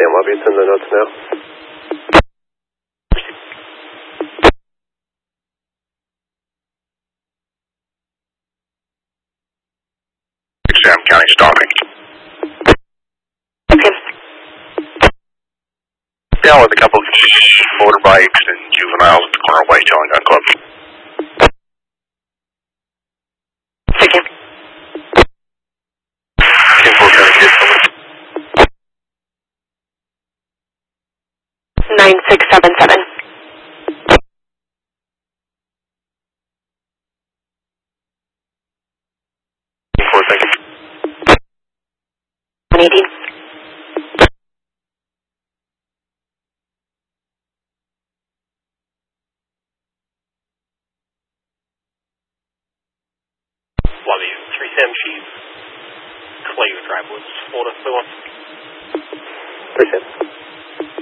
Sam Lobby, send the notes now. Sam County stalking. Okay. Yeah, with a couple of motorbikes and juveniles at the corner of Whitetail and Gun Club. Okay. 10-4 trying to get someone. 9677. 10-4, thank you. 118. Lobby 3 Sam Chief, Cleve Drive Woods, Florida, 3 Sam.